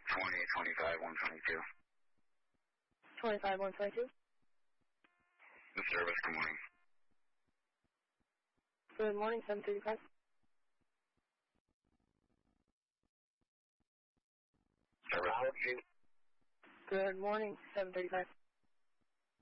2025 122. 25 122. The service, good morning. Good morning, 735. Service. Good morning, 735.